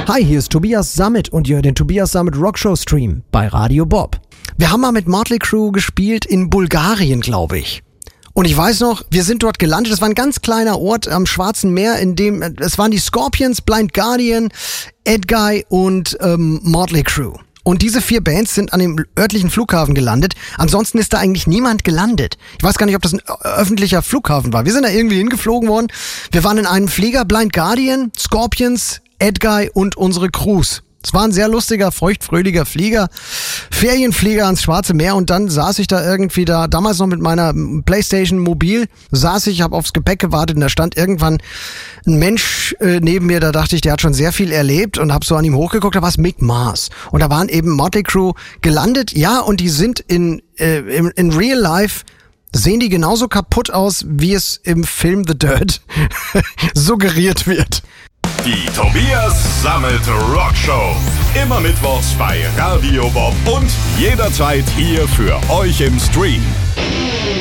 Hi, hier ist Tobias Sammet und ihr hört den Tobias Sammet Rockshow Stream bei Radio Bob. Wir haben mal mit Motley Crue gespielt in Bulgarien, glaube ich. Und ich weiß noch, wir sind dort gelandet. Das war ein ganz kleiner Ort am Schwarzen Meer, in dem es waren die Scorpions, Blind Guardian, Edguy und Motley Crue. Und diese 4 Bands sind an dem örtlichen Flughafen gelandet. Ansonsten ist da eigentlich niemand gelandet. Ich weiß gar nicht, ob das ein öffentlicher Flughafen war. Wir sind da irgendwie hingeflogen worden. Wir waren in einem Flieger, Blind Guardian, Scorpions, Edguy und unsere Crews. Es war ein sehr lustiger, feuchtfröhlicher Flieger, Ferienflieger ans Schwarze Meer und dann saß ich da irgendwie damals noch mit meiner Playstation Mobil, ich, habe aufs Gepäck gewartet und da stand irgendwann ein Mensch neben mir, da dachte ich, der hat schon sehr viel erlebt und habe so an ihm hochgeguckt, da war es Mick Mars und da waren eben Motley Crue gelandet, ja, und die sind in Real Life, sehen die genauso kaputt aus, wie es im Film The Dirt suggeriert wird. Die Tobias Sammet Rockshow. Immer mittwochs bei Radio Bob und jederzeit hier für euch im Stream.